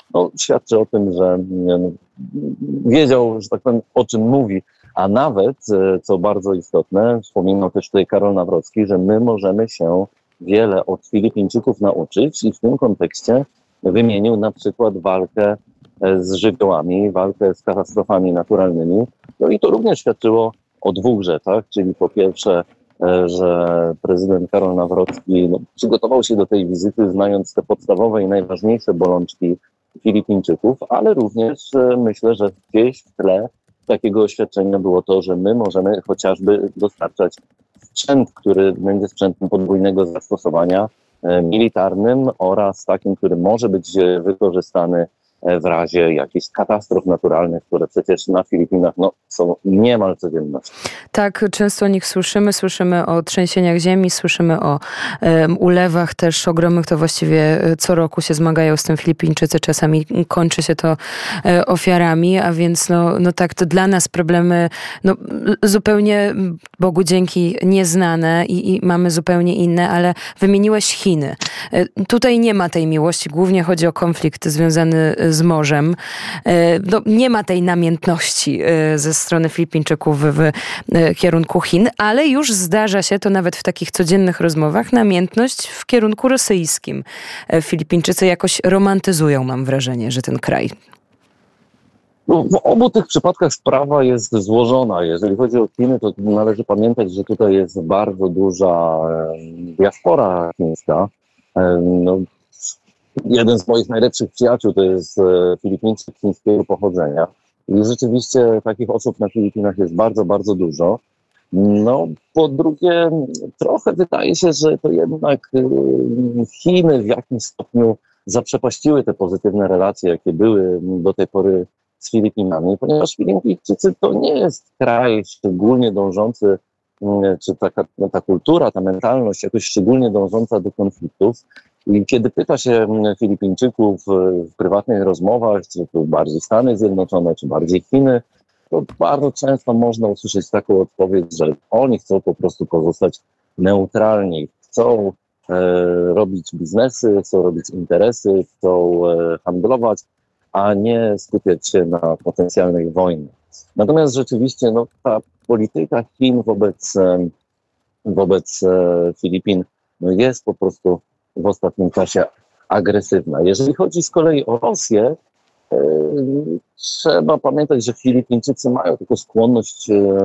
no, świadczy o tym, że wiedział, że tak powiem, o czym mówi. A nawet, co bardzo istotne, wspominał też tutaj Karol Nawrocki, że my możemy się wiele od Filipińczyków nauczyć i w tym kontekście wymienił na przykład walkę z żywiołami, walkę z katastrofami naturalnymi. No i to również świadczyło o dwóch rzeczach, czyli po pierwsze, że prezydent Karol Nawrocki przygotował się do tej wizyty, znając te podstawowe i najważniejsze bolączki Filipińczyków, ale również myślę, że gdzieś w tle takiego oświadczenia było to, że my możemy chociażby dostarczać sprzęt, który będzie sprzętem podwójnego zastosowania, militarnym oraz takim, który może być wykorzystany w razie jakichś katastrof naturalnych, które przecież na Filipinach są niemal codziennością. Tak, często o nich słyszymy o trzęsieniach ziemi, słyszymy o ulewach też ogromnych, to właściwie co roku się zmagają z tym Filipińczycy, czasami kończy się to ofiarami, a więc no tak, to dla nas problemy zupełnie, Bogu dzięki, nieznane i mamy zupełnie inne, ale wymieniłeś Chiny. Tutaj nie ma tej miłości, głównie chodzi o konflikt związany z morzem. Nie ma tej namiętności ze strony Filipińczyków w kierunku Chin, ale już zdarza się to nawet w takich codziennych rozmowach, namiętność w kierunku rosyjskim. Filipińczycy jakoś romantyzują, mam wrażenie, że ten kraj. W obu tych przypadkach sprawa jest złożona. Jeżeli chodzi o Chiny, to należy pamiętać, że tutaj jest bardzo duża diaspora chińska. Jeden z moich najlepszych przyjaciół to jest Filipińczyk chińskiego pochodzenia. I rzeczywiście takich osób na Filipinach jest bardzo, bardzo dużo. Po drugie, trochę wydaje się, że to jednak Chiny w jakimś stopniu zaprzepaściły te pozytywne relacje, jakie były do tej pory z Filipinami, ponieważ Filipińczycy to nie jest kraj szczególnie dążący, czy ta kultura, ta mentalność jakoś szczególnie dążąca do konfliktów. I kiedy pyta się Filipińczyków w prywatnych rozmowach, czy to bardziej Stany Zjednoczone, czy bardziej Chiny, to bardzo często można usłyszeć taką odpowiedź, że oni chcą po prostu pozostać neutralni, chcą robić biznesy, chcą robić interesy, chcą handlować, a nie skupiać się na potencjalnych wojnach. Natomiast rzeczywiście ta polityka Chin wobec Filipin jest po prostu w ostatnim czasie agresywna. Jeżeli chodzi z kolei o Rosję, trzeba pamiętać, że Filipińczycy mają taką skłonność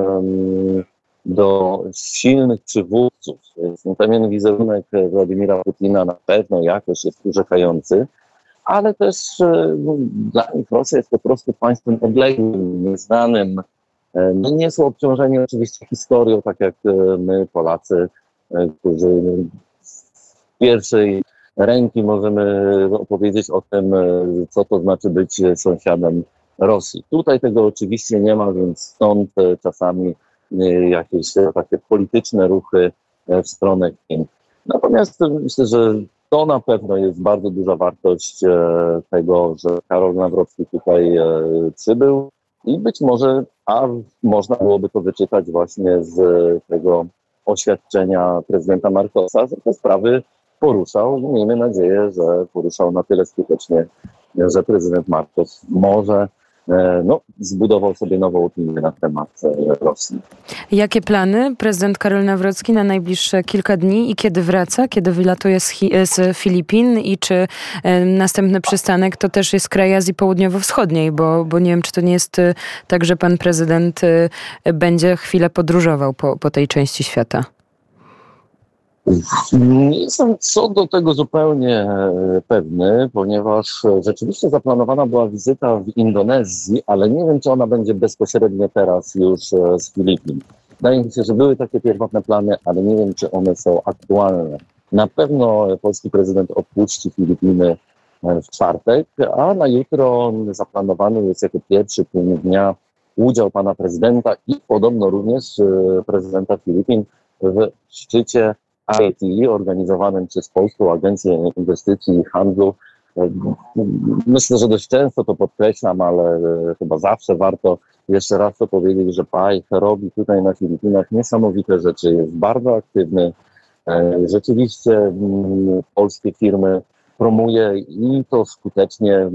do silnych przywódców. Pewien wizerunek Władimira Putina na pewno jakoś jest urzekający, ale też dla nich Rosja jest po prostu państwem odległym, nieznanym. Nie są obciążeni oczywiście historią, tak jak my, Polacy, którzy z pierwszej ręki możemy opowiedzieć o tym, co to znaczy być sąsiadem Rosji. Tutaj tego oczywiście nie ma, więc stąd czasami jakieś takie polityczne ruchy w stronę Chin. Natomiast myślę, że to na pewno jest bardzo duża wartość tego, że Karol Nawrocki tutaj przybył i być może, można byłoby to wyczytać właśnie z tego oświadczenia prezydenta Marcosa, że te sprawy poruszał. Miejmy nadzieję, że poruszał na tyle skutecznie, że prezydent Marcos może zbudował sobie nową opinię na temat Rosji. Jakie plany prezydent Karol Nawrocki na najbliższe kilka dni i kiedy wraca, kiedy wylatuje z Filipin i czy następny przystanek to też jest kraj Azji Południowo-Wschodniej, bo nie wiem, czy to nie jest tak, że pan prezydent będzie chwilę podróżował po tej części świata. Nie jestem co do tego zupełnie pewny, ponieważ rzeczywiście zaplanowana była wizyta w Indonezji, ale nie wiem, czy ona będzie bezpośrednio teraz już z Filipin. Wydaje mi się, że były takie pierwotne plany, ale nie wiem, czy one są aktualne. Na pewno polski prezydent opuści Filipiny w czwartek, a na jutro zaplanowany jest jako pierwszy punkt dnia udział pana prezydenta i podobno również prezydenta Filipin w szczycie IT organizowanym przez Polską Agencję Inwestycji i Handlu. Myślę, że dość często to podkreślam, ale chyba zawsze warto jeszcze raz to powiedzieć, że PAI robi tutaj na Filipinach niesamowite rzeczy, jest bardzo aktywny. Rzeczywiście polskie firmy promuje i to skutecznie